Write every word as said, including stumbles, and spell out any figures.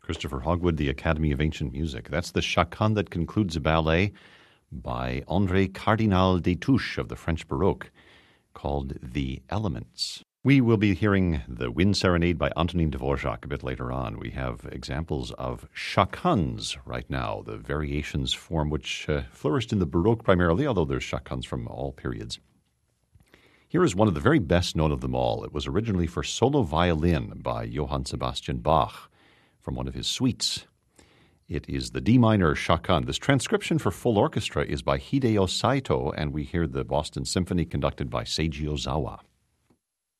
Christopher Hogwood, the Academy of Ancient Music. That's the chaconne that concludes a ballet by André Cardinal Destouches of the French Baroque called The Elements. We will be hearing the Wind Serenade by Antonin Dvorak a bit later on. We have examples of chaconnes right now, the variations form which uh, flourished in the Baroque primarily, although there's chaconnes from all periods. Here is one of the very best known of them all. It was originally for solo violin by Johann Sebastian Bach from one of his suites. It is the D minor chaconne. This transcription for full orchestra is by Hideo Saito, and we hear the Boston Symphony conducted by Seiji Ozawa.